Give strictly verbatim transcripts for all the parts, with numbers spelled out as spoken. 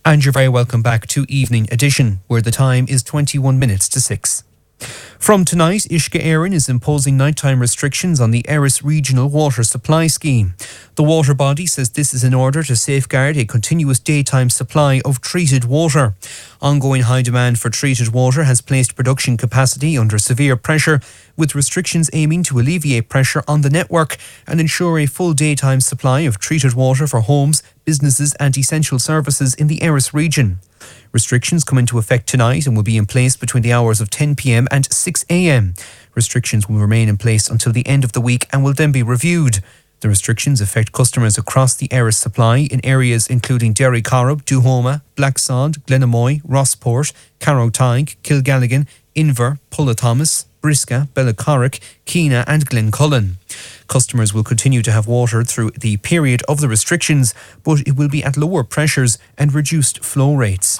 And you're very welcome back to Evening Edition, where the time is twenty-one minutes to six. From tonight, Uisce Éireann is imposing nighttime restrictions on the Erris Regional Water Supply Scheme. The water body says this is in order to safeguard a continuous daytime supply of treated water. Ongoing high demand for treated water has placed production capacity under severe pressure, with restrictions aiming to alleviate pressure on the network and ensure a full daytime supply of treated water for homes, businesses and essential services in the Erris region. Restrictions come into effect tonight and will be in place between the hours of ten p m and six a m. Restrictions will remain in place until the end of the week and will then be reviewed. The restrictions affect customers across the Erris supply in areas including Derrycorrib, Duhoma, Blacksod, Glenamoy, Rossport, Carrowtyke, Kilgalligan, Inver, Pulla-Thomas, Brisca, Bellacorrick, Keena and Glencullen. Customers will continue to have water through the period of the restrictions, but it will be at lower pressures and reduced flow rates.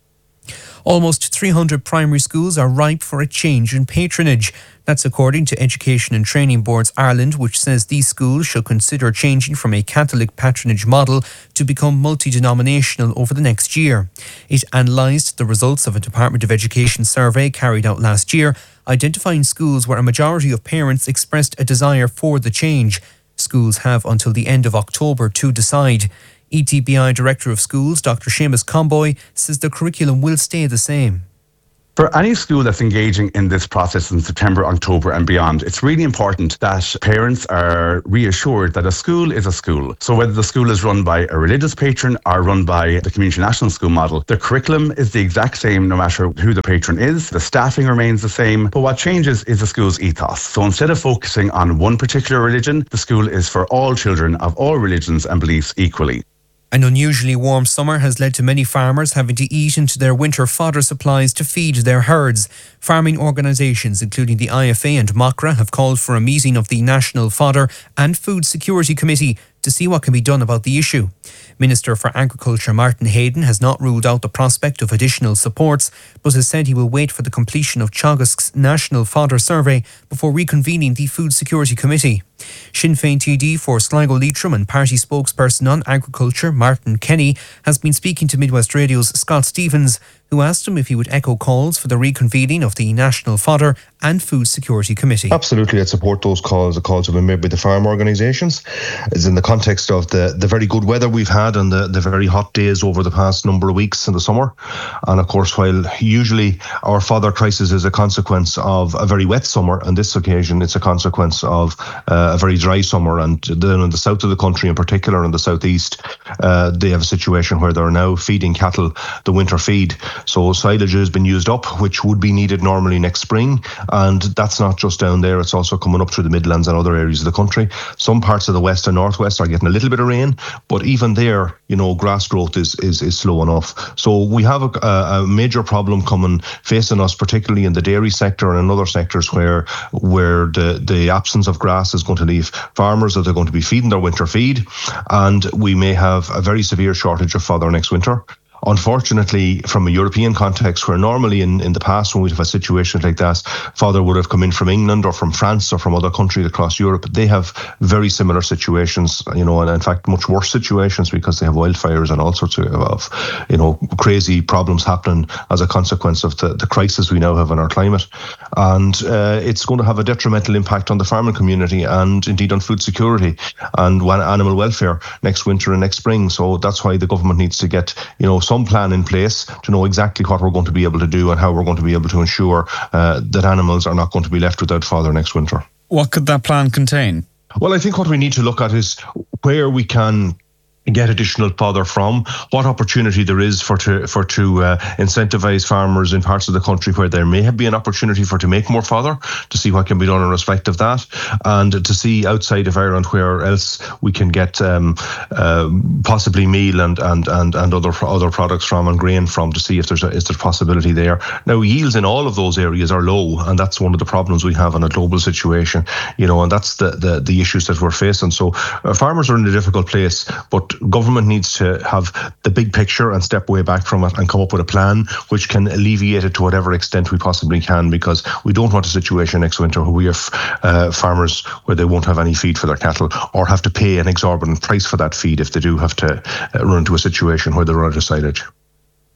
Almost three hundred primary schools are ripe for a change in patronage. That's according to Education and Training Boards Ireland, which says these schools should consider changing from a Catholic patronage model to become multi-denominational over the next year. It analysed the results of a Department of Education survey carried out last year, identifying schools where a majority of parents expressed a desire for the change. Schools have until the end of October to decide. E T B I Director of Schools, Doctor Seamus Comboy, says the curriculum will stay the same. For any school that's engaging in this process in September, October and beyond, it's really important that parents are reassured that a school is a school. So whether the school is run by a religious patron or run by the Community National School model, the curriculum is the exact same no matter who the patron is. The staffing remains the same, but what changes is the school's ethos. So instead of focusing on one particular religion, the school is for all children of all religions and beliefs equally. An unusually warm summer has led to many farmers having to eat into their winter fodder supplies to feed their herds. Farming organisations, including the I F A and MOCRA, have called for a meeting of the National Fodder and Food Security Committee to see what can be done about the issue. Minister for Agriculture Martin Hayden has not ruled out the prospect of additional supports, but has said he will wait for the completion of Teagasc's National Fodder Survey before reconvening the Food Security Committee. Sinn Féin T D for Sligo Leitrim and party spokesperson on agriculture Martin Kenny has been speaking to Midwest Radio's Scott Stevens, who asked him if he would echo calls for the reconvening of the National Fodder and Food Security Committee. Absolutely, I'd support those calls. The calls have been made by the farm organisations. It's in the context of the, the very good weather we've had and the, the very hot days over the past number of weeks in the summer. And of course, while usually our fodder crisis is a consequence of a very wet summer, on this occasion it's a consequence of uh, a very dry summer. And then in the south of the country in particular, in the southeast, uh, they have a situation where they're now feeding cattle the winter feed. So silage has been used up, which would be needed normally next spring. And that's not just down there, it's also coming up through the Midlands and other areas of the country. Some parts of the west and northwest are getting a little bit of rain, but even there, you know, grass growth is is, is slow enough. So we have a, a major problem coming, facing us, particularly in the dairy sector and in other sectors where where the, the absence of grass is going to leave farmers that are going to be feeding their winter feed. And we may have a very severe shortage of fodder next winter. Unfortunately, from a European context, where normally in, in the past when we'd have a situation like that, fodder would have come in from England or from France or from other countries across Europe, they have very similar situations, you know, and in fact much worse situations because they have wildfires and all sorts of, of you know, crazy problems happening as a consequence of the, the crisis we now have in our climate. And uh, it's going to have a detrimental impact on the farming community and indeed on food security and animal welfare next winter and next spring. So that's why the government needs to get, you know, some plan in place to know exactly what we're going to be able to do and how we're going to be able to ensure uh, that animals are not going to be left without fodder next winter. What could that plan contain? Well, I think what we need to look at is where we can get additional fodder from, what opportunity there is for to for to uh, incentivise farmers in parts of the country where there may have been an opportunity for to make more fodder, to see what can be done in respect of that, and to see outside of Ireland where else we can get um, uh, possibly meal and and and and other other products from and grain from, to see if there's a, is there possibility there. Now, yields in all of those areas are low, and that's one of the problems we have in a global situation, you know, and that's the the, the issues that we're facing. So uh, farmers are in a difficult place, but government needs to have the big picture and step way back from it and come up with a plan which can alleviate it to whatever extent we possibly can, because we don't want a situation next winter where we have uh, farmers where they won't have any feed for their cattle or have to pay an exorbitant price for that feed if they do have to uh, run into a situation where they're out of silage.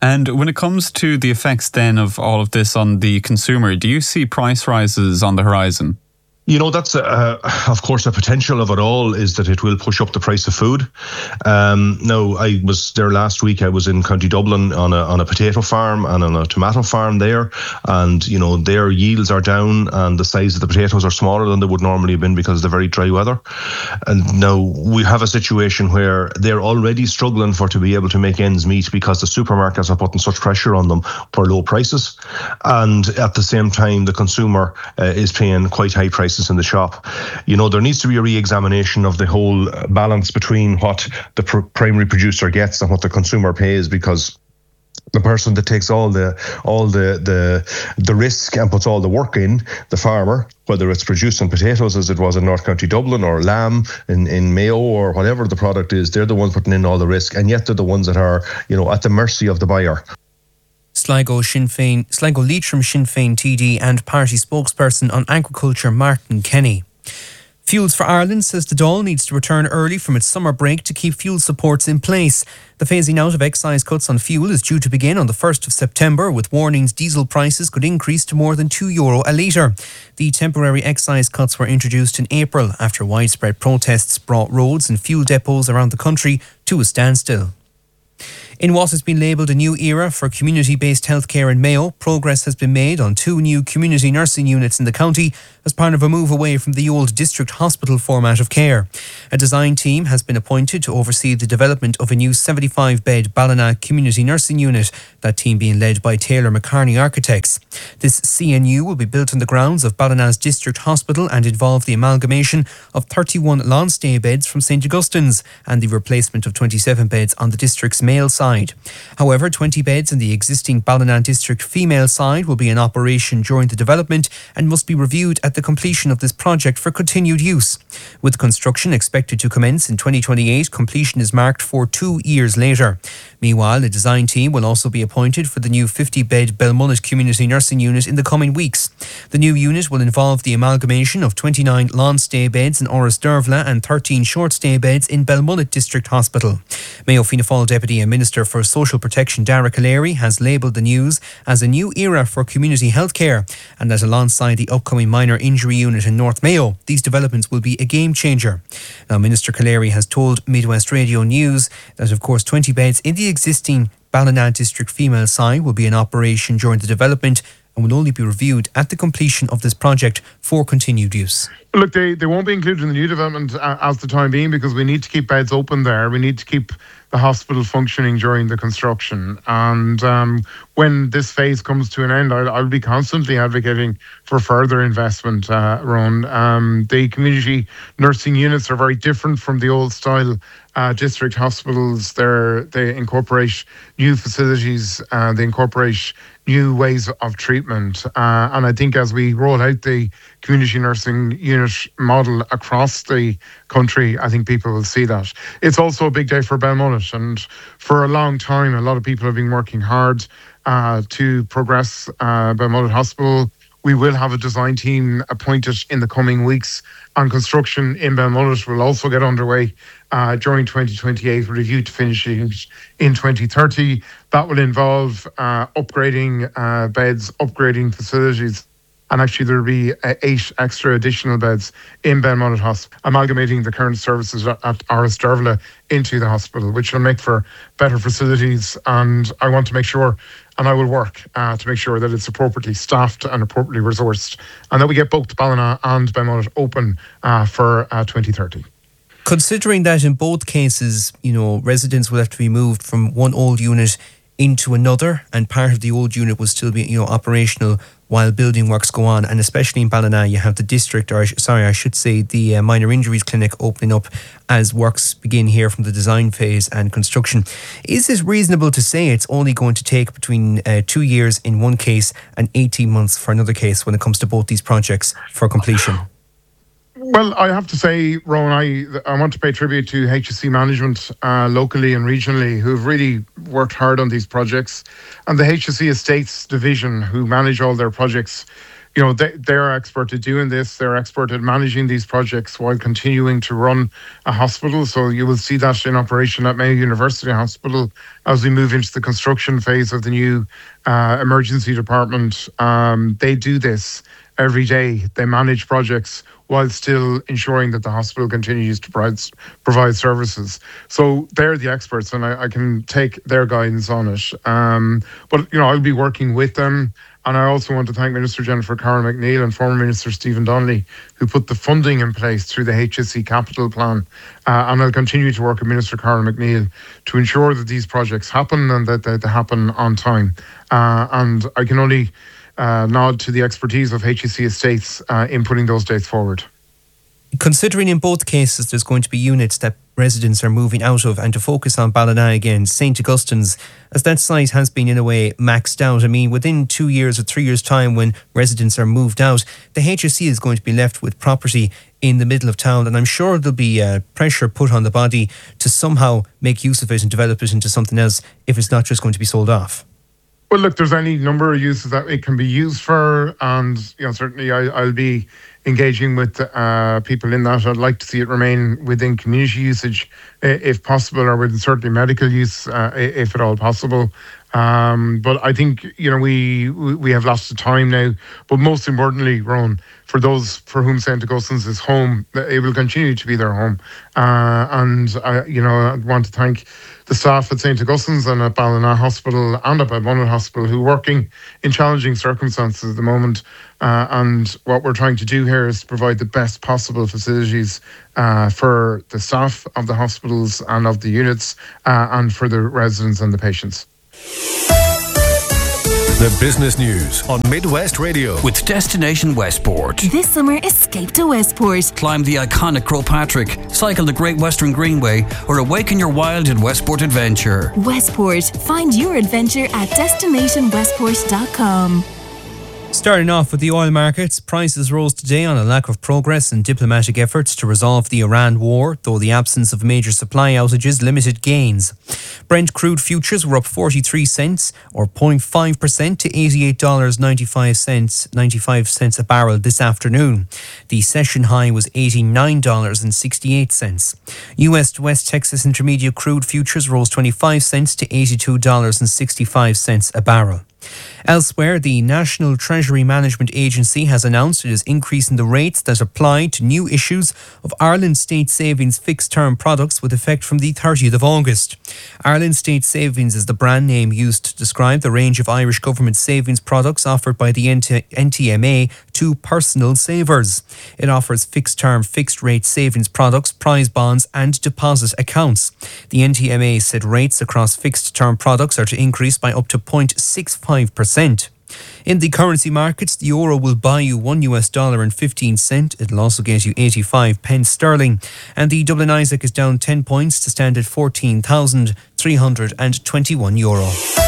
And when it comes to the effects then of all of this on the consumer, do you see price rises on the horizon? You know, that's, uh, of course, the potential of it all is that it will push up the price of food. Um, now, I was there last week. I was in County Dublin on a on a potato farm and on a tomato farm there. And, you know, their yields are down and the size of the potatoes are smaller than they would normally have been because of the very dry weather. And now we have a situation where they're already struggling for to be able to make ends meet because the supermarkets are putting such pressure on them for low prices. And at the same time, the consumer uh, is paying quite high prices in the shop. You know, there needs to be a re-examination of the whole balance between what the pr- primary producer gets and what the consumer pays, because the person that takes all the all the the the risk and puts all the work in, the farmer, whether it's producing potatoes as it was in North County Dublin, or lamb in, in Mayo, or whatever the product is, they're the ones putting in all the risk, and yet they're the ones that are, you know, at the mercy of the buyer. Sligo Sinn Féin, Sligo Leitrim Sinn Féin T D and party spokesperson on agriculture Martin Kenny. Fuels for Ireland says the Dáil needs to return early from its summer break to keep fuel supports in place. The phasing out of excise cuts on fuel is due to begin on the first of September, with warnings diesel prices could increase to more than two euro a litre. The temporary excise cuts were introduced in April after widespread protests brought roads and fuel depots around the country to a standstill. In what has been labelled a new era for community-based healthcare in Mayo, progress has been made on two new community nursing units in the county as part of a move away from the old district hospital format of care. A design team has been appointed to oversee the development of a new seventy-five bed Ballina community nursing unit, that team being led by Taylor McCartney Architects. This C N U will be built on the grounds of Ballina's district hospital and involve the amalgamation of thirty-one lawn stay beds from St Augustine's and the replacement of twenty-seven beds on the district's male side. However, twenty beds in the existing Ballina district female side will be in operation during the development and must be reviewed at the completion of this project for continued use. With construction expected to commence in twenty twenty-eight, completion is marked for two years later. Meanwhile, a design team will also be appointed for the new fifty bed Belmullet Community Nursing Unit in the coming weeks. The new unit will involve the amalgamation of twenty-nine long stay beds in Oris Dervla and thirteen short stay beds in Belmullet District Hospital. Mayo Fianna Fáil Deputy and Minister for Social Protection Dara Callery has labelled the news as a new era for community healthcare, and that alongside the upcoming minor injury unit in North Mayo, these developments will be a game changer. Now, Minister Callery has told Midwest Radio News that, of course, twenty beds in the existing Ballina district female side will be in operation during the development and will only be reviewed at the completion of this project for continued use. Look, they, they won't be included in the new development uh, as the time being, because we need to keep beds open there. We need to keep the hospital functioning during the construction. And um, when this phase comes to an end, I'll, I'll be constantly advocating for further investment, uh, Ron. Um, the community nursing units are very different from the old style uh, district hospitals. They're, they incorporate new facilities, uh, they incorporate new ways of treatment. Uh, and I think as we roll out the community nursing unit model across the country, I think people will see that. It's also a big day for Belmullet, and for a long time, a lot of people have been working hard uh, to progress uh, Belmullet Hospital. We will have a design team appointed in the coming weeks, and construction in Belmullet will also get underway uh, during twenty twenty-eight, with a view to finishing in twenty thirty. That will involve uh, upgrading uh, beds, upgrading facilities, and actually there will be uh, eight extra additional beds in Belmullet Hospital, amalgamating the current services at, at Oris Dervla into the hospital, which will make for better facilities. And I want to make sure, and I will work uh, to make sure that it's appropriately staffed and appropriately resourced, and that we get both Ballina and Belmullet open uh, for uh, twenty thirty. Considering that in both cases, you know, residents will have to be moved from one old unit into another, and part of the old unit will still be, you know, operational while building works go on, and especially in Ballina, you have the district, or sorry, I should say the uh, minor injuries clinic opening up as works begin here from the design phase and construction. Is it reasonable to say it's only going to take between uh, two years in one case and eighteen months for another case when it comes to both these projects for completion? Well, I have to say, Rowan, I I want to pay tribute to H S C management uh, locally and regionally, who've really worked hard on these projects, and the H S C Estates division, who manage all their projects. you know, they, they're expert at doing this. They're expert at managing these projects while continuing to run a hospital. So you will see that in operation at Mayo University Hospital as we move into the construction phase of the new uh, emergency department. Um, they do this every day. They manage projects while still ensuring that the hospital continues to provide, provide services. So they're the experts, and I, I can take their guidance on it. Um, but, you know, I'll be working with them. And I also want to thank Minister Jennifer Karen McNeil and former Minister Stephen Donnelly, who put the funding in place through the H S E capital plan. Uh, and I'll continue to work with Minister Karen McNeil to ensure that these projects happen and that they, they happen on time. Uh, and I can only uh, nod to the expertise of H S E Estates uh, in putting those dates forward. Considering in both cases there's going to be units that residents are moving out of, and to focus on Ballina again, Saint Augustine's, as that site has been in a way maxed out. I mean, within two years or three years' time, when residents are moved out, the H S E is going to be left with property in the middle of town, and I'm sure there'll be uh, pressure put on the body to somehow make use of it and develop it into something else if it's not just going to be sold off. Well, look, there's any number of uses that it can be used for, and you know, certainly I, I'll be engaging with uh, people in that. I'd like to see it remain within community usage, if possible, or within certainly medical use, uh, if at all possible. Um, but I think, you know, we we have lots of time now. But most importantly, Rowan, for those for whom Saint Augustine's is home, it will continue to be their home. Uh, and, I, you know, I want to thank the staff at Saint Augustine's and at Ballina Hospital and at Balmonagh Hospital, who are working in challenging circumstances at the moment. Uh, and what we're trying to do here is provide the best possible facilities uh, for the staff of the hospitals and of the units uh, and for the residents and the patients. The business news on Midwest Radio with Destination Westport. This summer, escape to Westport. Climb the iconic Croagh Patrick, cycle the Great Western Greenway, or awaken your wild in Westport Adventure. Westport. Find your adventure at destination westport dot com. Starting off with the oil markets, prices rose today on a lack of progress in diplomatic efforts to resolve the Iran war, though the absence of major supply outages limited gains. Brent crude futures were up forty-three cents, or zero point five percent, to eighty-eight dollars and ninety-five cents a barrel this afternoon. The session high was eighty-nine dollars and sixty-eight cents. U S to West Texas Intermediate crude futures rose twenty-five cents to eighty-two dollars and sixty-five cents a barrel. Elsewhere, the National Treasury Management Agency has announced it is increasing the rates that apply to new issues of Ireland State Savings fixed-term products with effect from the thirtieth of August. Ireland State Savings is the brand name used to describe the range of Irish government savings products offered by the N T M A to personal savers. It offers fixed-term, fixed-rate savings products, prize bonds and deposit accounts. The N T M A said rates across fixed-term products are to increase by up to zero point six five percent. In the currency markets, the euro will buy you one U S dollar and fifteen cent. It'll also get you eighty-five pence sterling. And the Dublin Isaac is down ten points to stand at fourteen thousand three hundred twenty-one euro.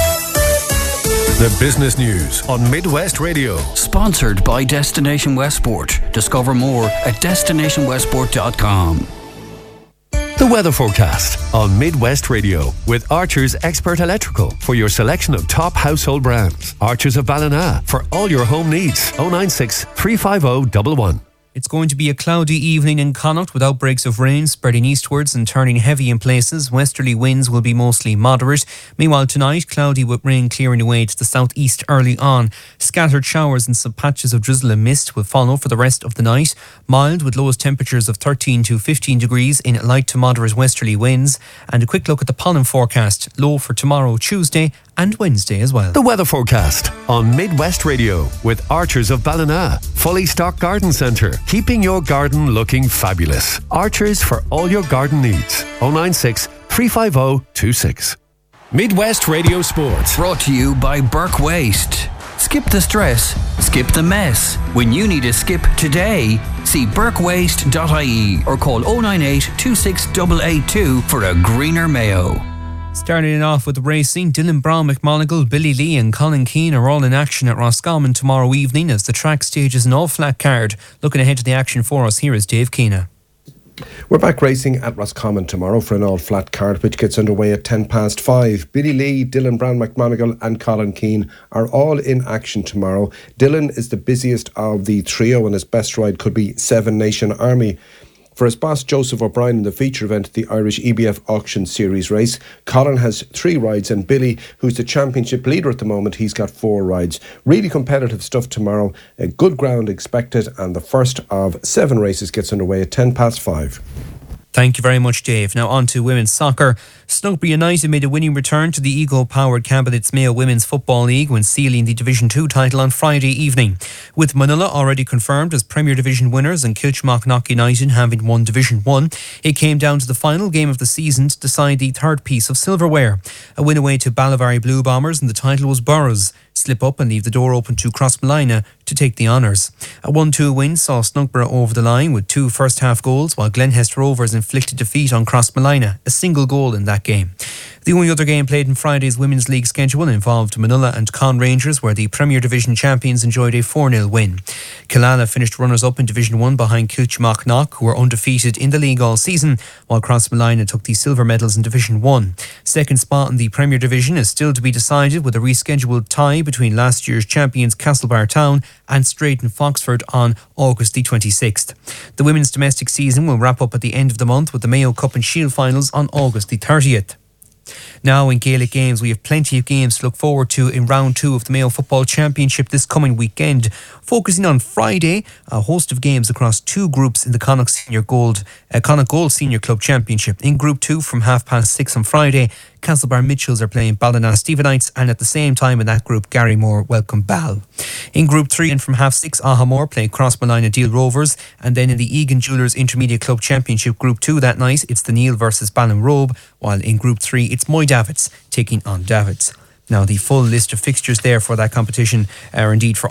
The business news on Midwest Radio. Sponsored by Destination Westport. Discover more at destination westport dot com. The weather forecast on Midwest Radio with Archer's Expert Electrical for your selection of top household brands. Archer's of Ballina for all your home needs. oh nine six, three five oh, one one. It's going to be a cloudy evening in Connacht with outbreaks of rain spreading eastwards and turning heavy in places. Westerly winds will be mostly moderate. Meanwhile, tonight, cloudy with rain clearing away to the southeast early on. Scattered showers and some patches of drizzle and mist will follow for the rest of the night. Mild with lowest temperatures of thirteen to fifteen degrees in light to moderate westerly winds. And a quick look at the pollen forecast. Low for tomorrow, Tuesday and Wednesday as well. The weather forecast on Midwest Radio with Archers of Ballina. Fully stocked garden centre, keeping your garden looking fabulous. Archers for all your garden needs. oh nine six, three five oh, two six. Midwest Radio Sports. Brought to you by Burke Waste. Skip the stress, skip the mess. When you need a skip today, see burke waste dot I E or call oh nine eight, two six eight eight two for a greener Mayo. Starting it off with racing, Dylan Brown, McMonagle, Billy Lee and Colin Keane are all in action at Roscommon tomorrow evening as the track stages an all-flat card. Looking ahead to the action for us, here is Dave Keena. We're back racing at Roscommon tomorrow for an all-flat card which gets underway at ten past five. Billy Lee, Dylan Brown McMonigal and Colin Keane are all in action tomorrow. Dylan is the busiest of the trio and his best ride could be Seven Nation Army. For his boss Joseph O'Brien in the feature event, the Irish E B F Auction Series race, Colin has three rides and Billy, who's the championship leader at the moment, he's got four rides. Really competitive stuff tomorrow, a good ground expected, and the first of seven races gets underway at ten past five. Thank you very much, Dave. Now on to women's soccer. Snugby United made a winning return to the Eagle-powered Cabinets Mayo Women's Football League when sealing the Division two title on Friday evening. With Manila already confirmed as Premier Division winners and Kilchmarnock United having won Division one, it came down to the final game of the season to decide the third piece of silverware. A win away to Ballivary Blue Bombers and the title was Burrows. Slip up and leave the door open to Crossmolina to take the honours. A one two win saw Snugborough over the line with two first half goals, while Glenhest Rovers inflicted defeat on Crossmolina, a single goal in that game. The only other game played in Friday's Women's League schedule involved Manila and Con Rangers, where the Premier Division champions enjoyed a four nil win. Killala finished runners-up in Division one behind Kilchmarnock, who were undefeated in the league all season, while Crossmolina took the silver medals in Division one. Second spot in the Premier Division is still to be decided with a rescheduled tie between last year's champions Castlebar Town and Straighton Foxford on August the twenty-sixth. The women's domestic season will wrap up at the end of the month with the Mayo Cup and Shield finals on August the thirtieth. Now in Gaelic games, we have plenty of games to look forward to in round two of the Mayo Football Championship this coming weekend. Focusing on Friday, a host of games across two groups in the Connacht Senior Gold, uh, Connacht Gold Senior Club Championship. In Group two from half past six on Friday, Castlebar Mitchells are playing Ballina Stephenites, and at the same time in that group, Garrymore welcome Ball. In Group three and from half six, Ahamore play Crossmolina Deal Rovers, and then in the Egan Jewellers Intermediate Club Championship Group two that night, it's the Neil versus Ballinrobe, while in Group three it's Moy Davids taking on Davids. Now the full list of fixtures there for that competition are indeed for